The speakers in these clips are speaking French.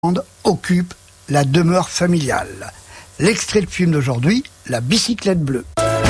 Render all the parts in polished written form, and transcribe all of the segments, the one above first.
occupe la demeure familiale. L'extrait de film d'aujourd'hui, La bicyclette bleue.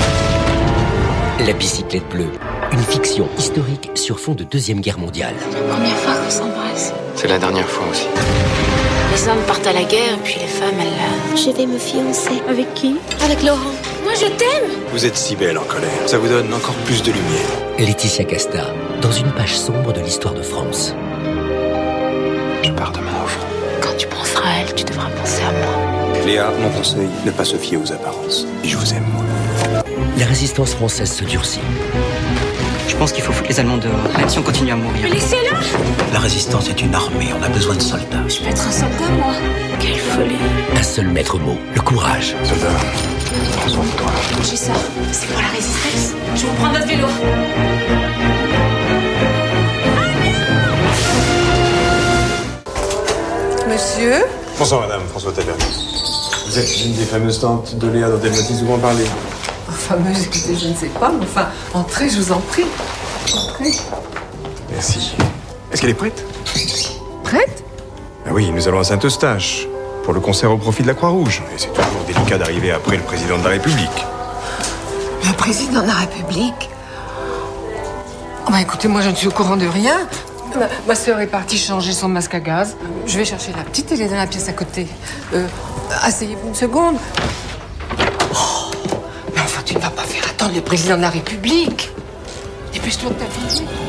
La bicyclette bleue, une fiction historique sur fond de Deuxième Guerre mondiale. C'est la première fois qu'on s'embrasse. C'est la dernière fois aussi. Les hommes partent à la guerre et puis les femmes, elles... Je vais me fiancer. Avec qui? Avec Laurent. Moi, je t'aime. Vous êtes si belle en colère. Ça vous donne encore plus de lumière. Laetitia Casta, dans une page sombre de l'histoire de France. Je pars demain au front. Quand tu penseras à elle, tu devras penser à moi. Léa, mon conseil, ne pas se fier aux apparences. Et je vous aime, moi. La résistance française se durcit. Je pense qu'il faut foutre les Allemands dehors, même si on continue à mourir. Mais laissez-la. La résistance est une armée, on a besoin de soldats. Je peux être un soldat, moi. Quelle folie. Un seul maître mot, le courage. Soldat, prends soin de toi. J'ai ça. C'est pour la résistance. Je vais prendre notre vélo. Monsieur? Bonsoir madame, François Taverne. Vous êtes une des fameuses tantes de Léa dont elle m'a si souvent parlé. Fameuse, écoutez, je ne sais pas, mais enfin, entrez, je vous en prie. Entrez. Merci. Est-ce qu'elle est prête? Prête? Ah oui, nous allons à Saint-Eustache pour le concert au profit de la Croix-Rouge. Et c'est toujours délicat d'arriver après le président de la République. Le président de la République? Oh, bah écoutez, moi je ne suis au courant de rien. Ma sœur est partie changer son masque à gaz. Je vais chercher la petite, elle est dans la pièce à côté. Asseyez-vous une seconde. Oh, mais enfin, tu ne vas pas faire attendre le président de la République. Dépêche-toi de t'habiller.